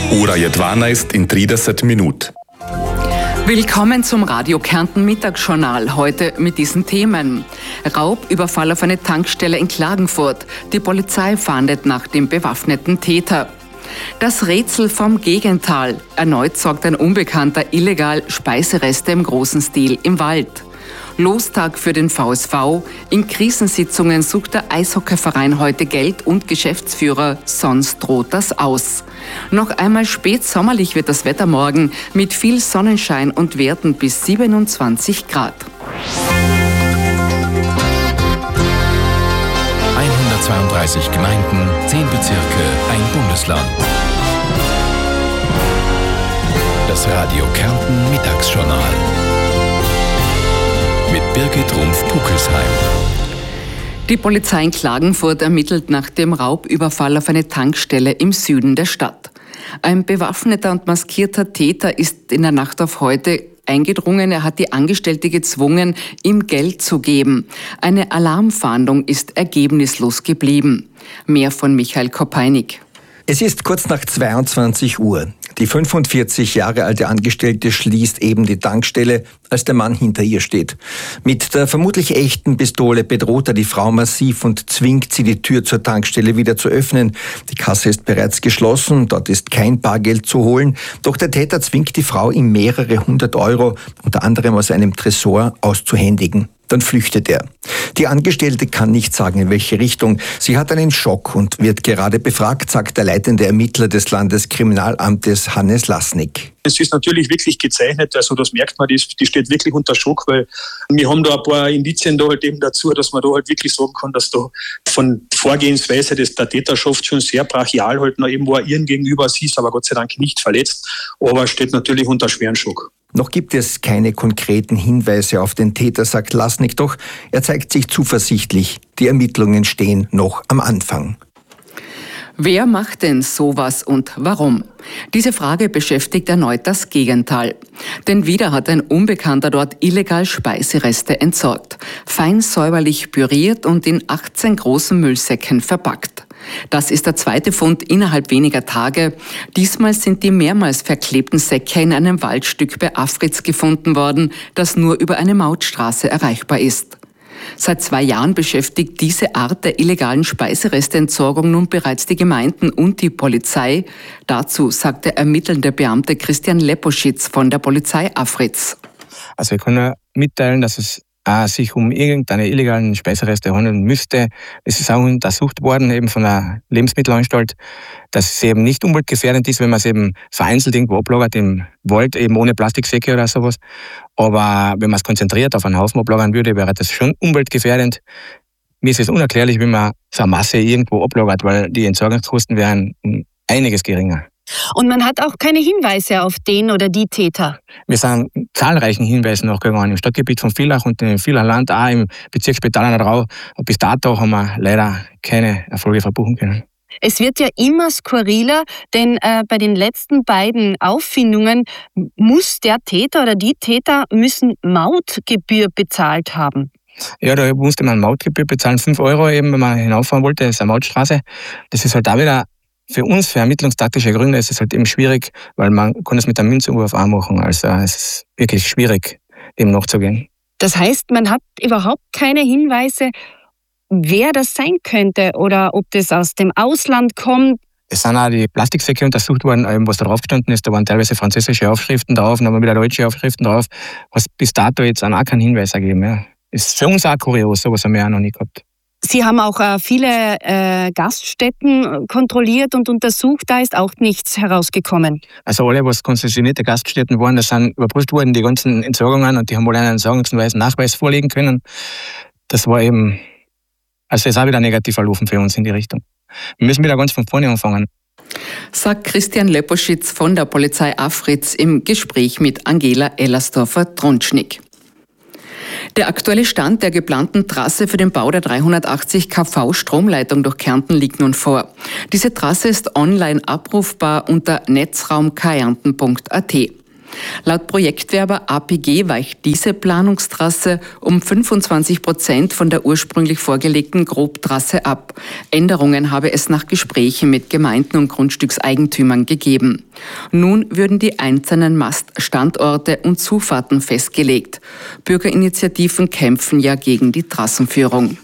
Ura Jedwana ist in 30 Minuten. Willkommen zum Radio Kärnten Mittagsjournal. Heute mit diesen Themen. Raubüberfall auf eine Tankstelle in Klagenfurt. Die Polizei fahndet nach dem bewaffneten Täter. Das Rätsel vom Gegental. Erneut sorgt ein Unbekannter illegal Speisereste im großen Stil im Wald. Lostag für den VSV. In Krisensitzungen sucht der Eishockeyverein heute Geld und Geschäftsführer, sonst droht das aus. Noch einmal spätsommerlich wird das Wetter morgen mit viel Sonnenschein und Werten bis 27 Grad. 132 Gemeinden, 10 Bezirke, ein Bundesland. Das Radio Kärnten Mittagsjournal. Mit Birgit Rumpf-Puckelsheim. Die Polizei in Klagenfurt ermittelt nach dem Raubüberfall auf eine Tankstelle im Süden der Stadt. Ein bewaffneter und maskierter Täter ist in der Nacht auf heute eingedrungen. Er hat die Angestellte gezwungen, ihm Geld zu geben. Eine Alarmfahndung ist ergebnislos geblieben. Mehr von Michael Kopeinig. Es ist kurz nach 22 Uhr. Die 45 Jahre alte Angestellte schließt eben die Tankstelle, als der Mann hinter ihr steht. Mit der vermutlich echten Pistole bedroht er die Frau massiv und zwingt sie, die Tür zur Tankstelle wieder zu öffnen. Die Kasse ist bereits geschlossen, dort ist kein Bargeld zu holen. Doch der Täter zwingt die Frau, ihm mehrere hundert Euro, unter anderem aus einem Tresor, auszuhändigen. Dann flüchtet er. Die Angestellte kann nicht sagen, in welche Richtung. Sie hat einen Schock und wird gerade befragt, sagt der leitende Ermittler des Landeskriminalamtes Hannes Lasnik. Es ist natürlich wirklich gezeichnet, also das merkt man, die steht wirklich unter Schock, weil wir haben da ein paar Indizien da halt eben dazu, dass man da halt wirklich sagen kann, dass da von Vorgehensweise der Täterschaft schon sehr brachial halt noch eben war ihren gegenüber, sie ist aber Gott sei Dank nicht verletzt, aber steht natürlich unter schweren Schock. Noch gibt es keine konkreten Hinweise auf den Täter, sagt Lasnik, doch er zeigt sich zuversichtlich. Die Ermittlungen stehen noch am Anfang. Wer macht denn sowas und warum? Diese Frage beschäftigt erneut das Gegental. Denn wieder hat ein Unbekannter dort illegal Speisereste entsorgt. Fein säuberlich püriert und in 18 großen Müllsäcken verpackt. Das ist der zweite Fund innerhalb weniger Tage. Diesmal sind die mehrmals verklebten Säcke in einem Waldstück bei Afritz gefunden worden, das nur über eine Mautstraße erreichbar ist. Seit 2 Jahren beschäftigt diese Art der illegalen Speiseresteentsorgung nun bereits die Gemeinden und die Polizei. Dazu sagt der ermittelnde Beamte Christian Leposchitz von der Polizei Afritz. Also ich kann nur mitteilen, dass es sich um irgendeine illegalen Speisereste handeln müsste. Es ist auch untersucht worden, eben von der Lebensmittelanstalt, dass es eben nicht umweltgefährdend ist, wenn man es eben vereinzelt irgendwo ablagert im Wald, eben ohne Plastiksäcke oder sowas. Aber wenn man es konzentriert auf einen Haufen ablagern würde, wäre das schon umweltgefährdend. Mir ist es unerklärlich, wenn man so eine Masse irgendwo ablagert, weil die Entsorgungskosten wären einiges geringer. Und man hat auch keine Hinweise auf den oder die Täter? Wir sind zahlreichen Hinweisen nachgegangen, im Stadtgebiet von Villach und im Villachland, auch im Bezirk Spital. Bis dato haben wir leider keine Erfolge verbuchen können. Es wird ja immer skurriler, denn bei den letzten beiden Auffindungen muss der Täter oder die Täter müssen Mautgebühr bezahlt haben. Ja, da musste man Mautgebühr bezahlen, 5 Euro eben, wenn man hinauffahren wollte, das ist eine Mautstraße. Das ist halt auch wieder für uns, für ermittlungstaktische Gründe, ist es halt eben schwierig, weil man kann es mit einem Münzwurf auch machen. Also es ist wirklich schwierig, dem nachzugehen. Das heißt, man hat überhaupt keine Hinweise, wer das sein könnte oder ob das aus dem Ausland kommt. Es sind auch die Plastiksäcke untersucht worden, was da drauf gestanden ist. Da waren teilweise französische Aufschriften drauf, dann haben wir wieder deutsche Aufschriften drauf. Was bis dato jetzt auch keinen Hinweis ergeben. Ja. Ist für uns auch kurios, sowas haben wir auch noch nie gehabt. Sie haben auch viele Gaststätten kontrolliert und untersucht, da ist auch nichts herausgekommen. Also alle, was konzessionierte Gaststätten waren, das sind überprüft worden, die ganzen Entsorgungen, und die haben wohl einen entsorgungsweisen Nachweis vorlegen können. Das war eben, also ist auch wieder negativ verlaufen für uns in die Richtung. Wir müssen wieder ganz von vorne anfangen. Sagt Christian Leposchitz von der Polizei Afritz im Gespräch mit Angela Ellersdorfer-Tronschnig. Der aktuelle Stand der geplanten Trasse für den Bau der 380 kV Stromleitung durch Kärnten liegt nun vor. Diese Trasse ist online abrufbar unter netzraumkärnten.at. Laut Projektwerber APG weicht diese Planungstrasse um 25% von der ursprünglich vorgelegten Grobtrasse ab. Änderungen habe es nach Gesprächen mit Gemeinden und Grundstückseigentümern gegeben. Nun würden die einzelnen Maststandorte und Zufahrten festgelegt. Bürgerinitiativen kämpfen ja gegen die Trassenführung.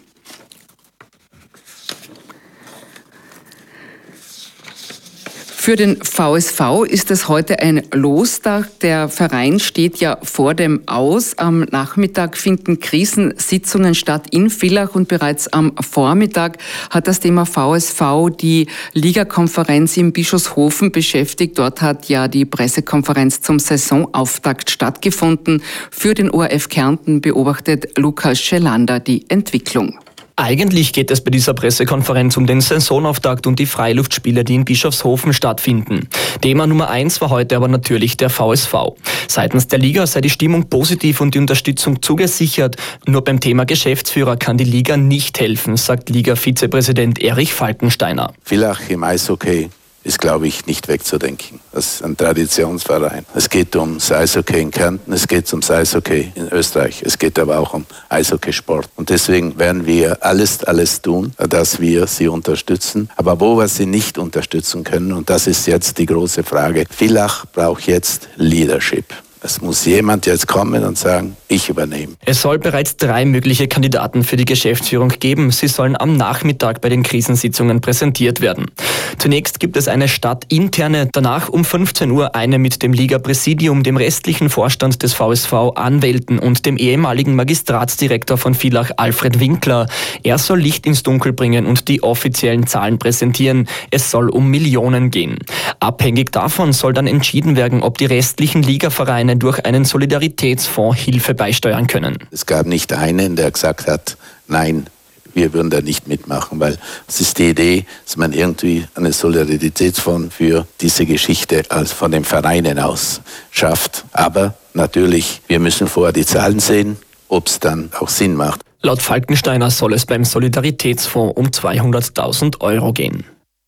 Für den VSV ist es heute ein Lostag. Der Verein steht ja vor dem Aus. Am Nachmittag finden Krisensitzungen statt in Villach und bereits am Vormittag hat das Thema VSV die Ligakonferenz in Bischofshofen beschäftigt. Dort hat ja die Pressekonferenz zum Saisonauftakt stattgefunden. Für den ORF Kärnten beobachtet Lukas Schelander die Entwicklung. Eigentlich geht es bei dieser Pressekonferenz um den Saisonauftakt und die Freiluftspiele, die in Bischofshofen stattfinden. Thema Nummer 1 war heute aber natürlich der VSV. Seitens der Liga sei die Stimmung positiv und die Unterstützung zugesichert. Nur beim Thema Geschäftsführer kann die Liga nicht helfen, sagt Liga-Vizepräsident Erich Falkensteiner. Villach im Eishockey ist, glaube ich, nicht wegzudenken. Das ist ein Traditionsverein. Es geht ums Eishockey in Kärnten, es geht ums Eishockey in Österreich, es geht aber auch um Eishockeysport. Und deswegen werden wir alles tun, dass wir sie unterstützen. Aber wo wir sie nicht unterstützen können, und das ist jetzt die große Frage, Villach braucht jetzt Leadership. Es muss jemand jetzt kommen und sagen, ich übernehme. Es soll bereits 3 mögliche Kandidaten für die Geschäftsführung geben. Sie sollen am Nachmittag bei den Krisensitzungen präsentiert werden. Zunächst gibt es eine stadtinterne, danach um 15 Uhr eine mit dem Liga-Präsidium, dem restlichen Vorstand des VSV, Anwälten und dem ehemaligen Magistratsdirektor von Villach, Alfred Winkler. Er soll Licht ins Dunkel bringen und die offiziellen Zahlen präsentieren. Es soll um Millionen gehen. Abhängig davon soll dann entschieden werden, ob die restlichen Ligavereine durch einen Solidaritätsfonds Hilfe beisteuern können. Es gab nicht einen, der gesagt hat, nein, wir würden da nicht mitmachen, weil es ist die Idee, dass man irgendwie einen Solidaritätsfonds für diese Geschichte als von den Vereinen aus schafft. Aber natürlich, wir müssen vorher die Zahlen sehen, ob es dann auch Sinn macht. Laut Falkensteiner soll es beim Solidaritätsfonds um 200.000 Euro gehen.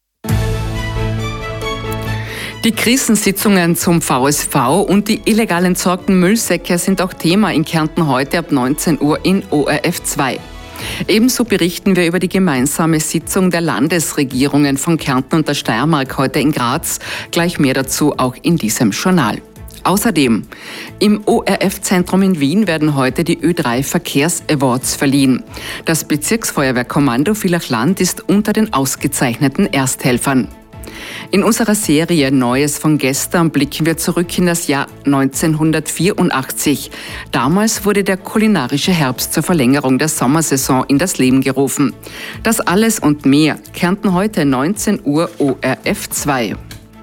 Die Krisensitzungen zum VSV und die illegal entsorgten Müllsäcke sind auch Thema in Kärnten heute ab 19 Uhr in ORF 2. Ebenso berichten wir über die gemeinsame Sitzung der Landesregierungen von Kärnten und der Steiermark heute in Graz. Gleich mehr dazu auch in diesem Journal. Außerdem, im ORF-Zentrum in Wien werden heute die Ö3 Verkehrs-Awards verliehen. Das Bezirksfeuerwehrkommando Villach-Land ist unter den ausgezeichneten Ersthelfern. In unserer Serie Neues von gestern blicken wir zurück in das Jahr 1984. Damals wurde der kulinarische Herbst zur Verlängerung der Sommersaison in das Leben gerufen. Das alles und mehr Kärnten heute 19 Uhr ORF 2.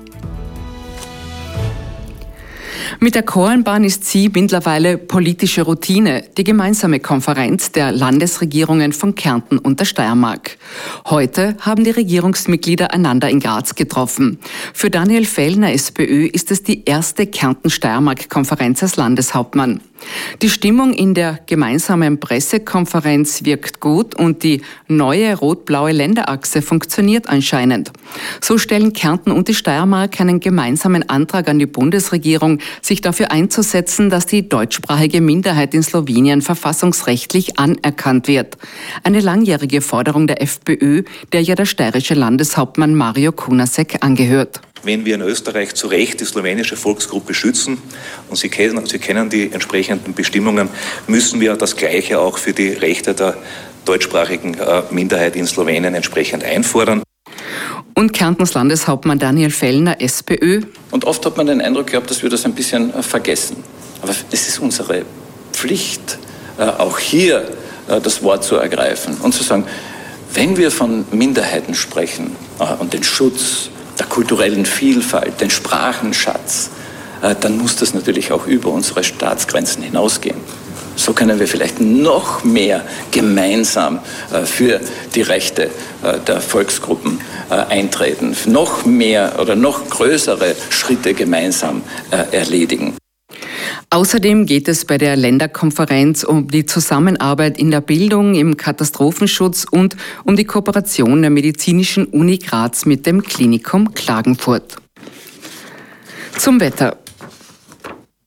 Mit der Kornbahn ist sie mittlerweile politische Routine, die gemeinsame Konferenz der Landesregierungen von Kärnten und der Steiermark. Heute haben die Regierungsmitglieder einander in Graz getroffen. Für Daniel Fellner, SPÖ, ist es die erste Kärnten-Steiermark-Konferenz als Landeshauptmann. Die Stimmung in der gemeinsamen Pressekonferenz wirkt gut und die neue rot-blaue Länderachse funktioniert anscheinend. So stellen Kärnten und die Steiermark einen gemeinsamen Antrag an die Bundesregierung, sich dafür einzusetzen, dass die deutschsprachige Minderheit in Slowenien verfassungsrechtlich anerkannt wird. Eine langjährige Forderung der FPÖ, der ja der steirische Landeshauptmann Mario Kunasek angehört. Wenn wir in Österreich zu Recht die slowenische Volksgruppe schützen, und Sie kennen die entsprechenden Bestimmungen, müssen wir das Gleiche auch für die Rechte der deutschsprachigen Minderheit in Slowenien entsprechend einfordern. Und Kärntens Landeshauptmann Daniel Fellner, SPÖ. Und oft hat man den Eindruck gehabt, dass wir das ein bisschen vergessen. Aber es ist unsere Pflicht, auch hier das Wort zu ergreifen und zu sagen, wenn wir von Minderheiten sprechen und den Schutz der kulturellen Vielfalt, den Sprachenschatz, dann muss das natürlich auch über unsere Staatsgrenzen hinausgehen. So können wir vielleicht noch mehr gemeinsam für die Rechte der Volksgruppen eintreten, noch mehr oder noch größere Schritte gemeinsam erledigen. Außerdem geht es bei der Länderkonferenz um die Zusammenarbeit in der Bildung, im Katastrophenschutz und um die Kooperation der Medizinischen Uni Graz mit dem Klinikum Klagenfurt. Zum Wetter.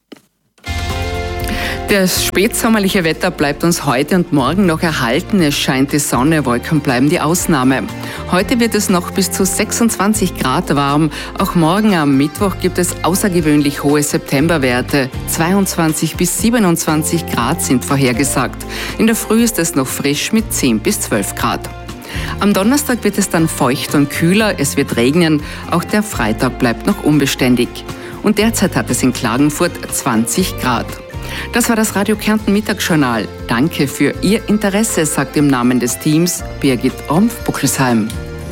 Das spätsommerliche Wetter bleibt uns heute und morgen noch erhalten. Es scheint die Sonne, Wolken bleiben die Ausnahme. Heute wird es noch bis zu 26 Grad warm. Auch morgen am Mittwoch gibt es außergewöhnlich hohe Septemberwerte. 22 bis 27 Grad sind vorhergesagt. In der Früh ist es noch frisch mit 10 bis 12 Grad. Am Donnerstag wird es dann feucht und kühler, es wird regnen. Auch der Freitag bleibt noch unbeständig. Und derzeit hat es in Klagenfurt 20 Grad. Das war das Radio Kärnten Mittagsjournal. Danke für Ihr Interesse, sagt im Namen des Teams Birgit Rumpf-Puckelsheim.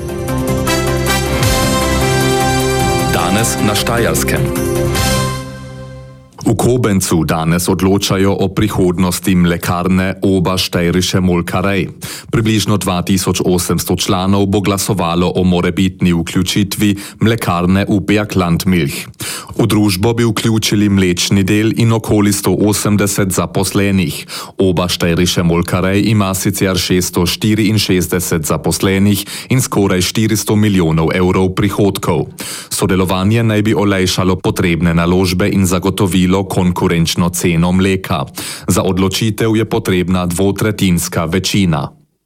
Danes na Štajerskem. U Kobencu danes odločajo o prihodnosti mlekarne Oba Štejriše Molkerej. Približno 2800 članov bo glasovalo o morebitni vključitvi mlekarne v Bergland Milch. V družbo bi vključili mlečni del in okoli 180 zaposlenih. Oba Štejriše Molkerej ima sicer 664 zaposlenih in skoraj 400 milijonov evrov prihodkov. Sodelovanje naj bi olajšalo potrebne naložbe in zagotovilo konkurenčno ceno mleka. Za odločitev je potrebna dvotretjinska večina.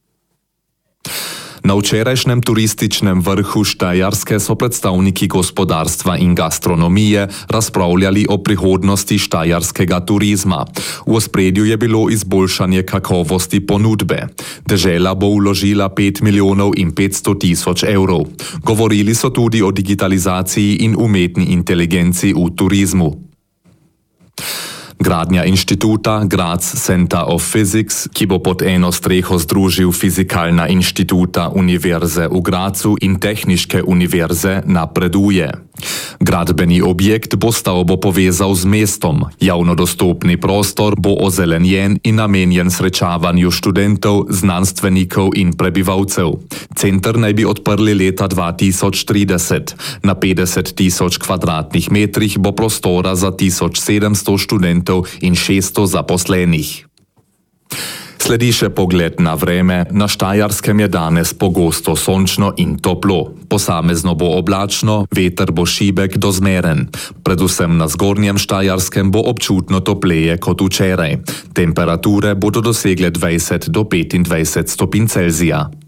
Na včerajšnjem turističnem vrhu Štajerske so predstavniki gospodarstva in gastronomije razpravljali o prihodnosti štajerskega turizma. V ospredju je bilo izboljšanje kakovosti ponudbe. Dežela bo vložila 5 milijonov in 500 tisoč evrov. Govorili so tudi o digitalizaciji in umetni inteligenci v turizmu. Gradnja inštituta Graz Center of Physics, ki bo pod eno streho združil fizikalna inštituta Univerze v Grazu in Tehniške univerze, napreduje. Gradbeni objekt bo stavbo povezal z mestom. Javno dostopni prostor bo ozelenjen in namenjen srečavanju študentov, znanstvenikov in prebivalcev. Center naj bi odprli leta 2030. Na 50 tisoč kvadratnih metrih bo prostora za 1700 študentov in 600 zaposlenih. Sledi še pogled na vreme. Na Štajerskem je danes pogosto sončno in toplo. Posamezno bo oblačno, veter bo šibek do zmeren. Predvsem na zgornjem Štajerskem bo občutno topleje kot včeraj. Temperature bodo dosegle 20 do 25 stopinj Celzija.